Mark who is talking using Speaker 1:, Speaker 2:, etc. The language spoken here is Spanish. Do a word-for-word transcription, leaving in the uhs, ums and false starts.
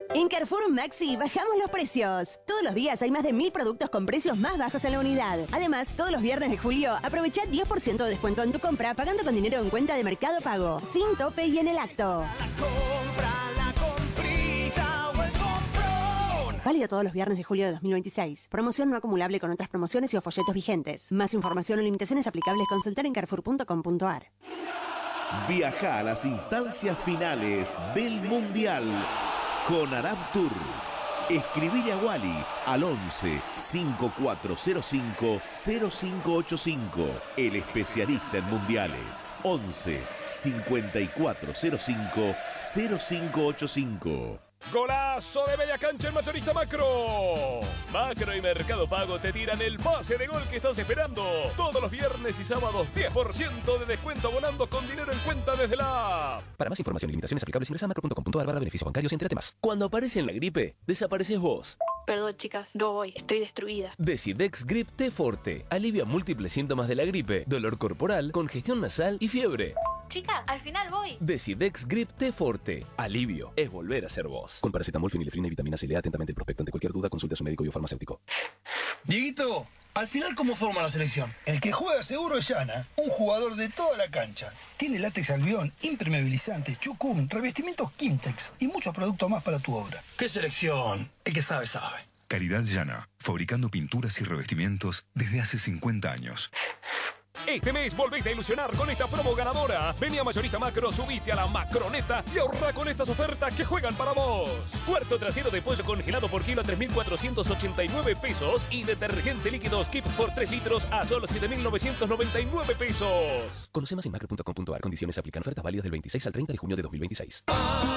Speaker 1: En Carrefour Maxi bajamos los precios. Todos los días hay más de mil productos con precios más bajos en la unidad. Además, todos los viernes de julio aprovecha diez por ciento de descuento en tu compra pagando con dinero en cuenta de Mercado Pago, sin tope y en el acto.
Speaker 2: La compra, la comprita o el comprón.
Speaker 1: Válido todos los viernes de julio de dos mil veintiséis. Promoción no acumulable con otras promociones y o folletos vigentes. Más información o limitaciones aplicables consultar en carrefour punto com punto a r.
Speaker 3: Viaja a las instancias finales del Mundial con Arab Tour. Escribile a Wally al once, cinco cuatro cero cinco, cero cinco ocho cinco. El especialista en mundiales. once, cincuenta y cuatro cero cinco, cero cinco ocho cinco.
Speaker 4: ¡Golazo de media cancha en Mayorista Macro! Macro y Mercado Pago te tiran el pase de gol que estás esperando. Todos los viernes y sábados diez por ciento de descuento abonando con dinero en cuenta desde la app.
Speaker 5: Para más información y limitaciones aplicables ingresa a macro punto com punto a r barra beneficios bancarios y entérate más. Cuando aparece en la gripe, desapareces vos.
Speaker 6: Perdón, chicas, no voy, estoy destruida.
Speaker 5: Decidex Grip T Forte alivia múltiples síntomas de la gripe, dolor corporal, congestión nasal y fiebre.
Speaker 6: Chicas, al final voy.
Speaker 5: Decidex Grip T Forte. Alivio es volver a ser vos. Con paracetamol, fenilefrina y vitamina C. Lea atentamente el prospecto. Ante cualquier duda, consulte a su médico y o farmacéutico.
Speaker 7: Dieguito, al final, ¿cómo forma la selección?
Speaker 8: El que juega seguro es Yana, un jugador de toda la cancha. Tiene látex albión, impermeabilizante, chucum, revestimientos Kimtex y muchos productos más para tu obra.
Speaker 7: ¿Qué selección? El que sabe, sabe.
Speaker 9: Calidad Yana, fabricando pinturas y revestimientos desde hace cincuenta años.
Speaker 4: Este mes volvete a ilusionar con esta promo ganadora. Vení a Mayorista Macro, subite a la Macroneta y ahorra con estas ofertas que juegan para vos. Cuarto trasero de pollo congelado por kilo a tres mil cuatrocientos ochenta y nueve pesos y detergente líquido Skip por tres litros a solo siete mil novecientos noventa y nueve pesos.
Speaker 5: Conoce más en macro punto com punto a r. Condiciones aplican. Ofertas válidas del veintiséis al treinta de junio de dos mil veintiséis.